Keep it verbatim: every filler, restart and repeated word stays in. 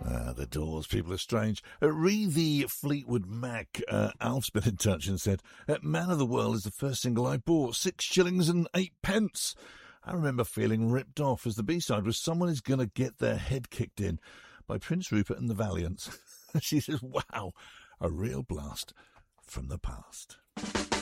Ah, the Doors, People Are Strange. Uh, re the Fleetwood Mac. Uh, Alf's been in touch and said, uh, Man of the World is the first single I bought. Six shillings and eight pence. I remember feeling ripped off as the B-side was Someone Is Gonna Get Their Head Kicked In by Prince Rupert and the Valiants. She says, wow, a real blast from the past.